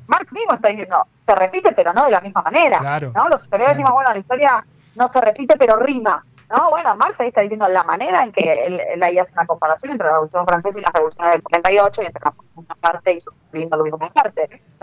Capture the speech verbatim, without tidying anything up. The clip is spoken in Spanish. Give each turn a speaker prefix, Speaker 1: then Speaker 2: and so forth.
Speaker 1: Marx mismo está diciendo, se repite pero no de la misma manera,
Speaker 2: Claro,
Speaker 1: ¿no? Los historiadores
Speaker 2: claro.
Speaker 1: decimos, bueno, la historia no se repite pero rima, ¿no? Bueno, Marx ahí está diciendo la manera en que él, él ahí hace una comparación entre la Revolución Francesa y la Revolución del treinta y ocho y entre una parte y sufriendo lo mismo una parte.